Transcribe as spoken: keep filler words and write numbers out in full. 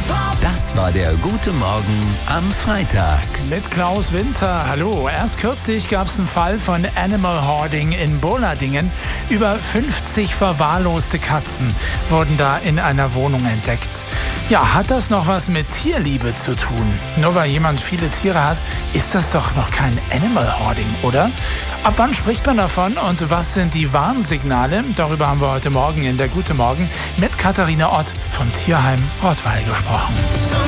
Das war der Gute Morgen am Freitag. Mit Klaus Winter. Hallo. Erst kürzlich gab es einen Fall von Animal Hoarding in Boladingen. Über fünfzig verwahrloste Katzen wurden da in einer Wohnung entdeckt. Ja, hat das noch was mit Tierliebe zu tun? Nur weil jemand viele Tiere hat, ist das doch noch kein Animal Hoarding, oder? Ab wann spricht man davon und was sind die Warnsignale? Darüber haben wir heute Morgen in der Gute Morgen mit Katharina Ott vom Tierheim Rottweil gesprochen.